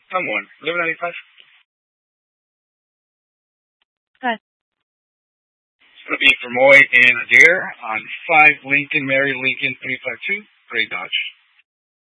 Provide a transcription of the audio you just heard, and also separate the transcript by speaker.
Speaker 1: Come on. 1195.
Speaker 2: Good.
Speaker 1: It's going to be for Moy and Adair on 5 Lincoln, Mary Lincoln 352, Gray Dodge.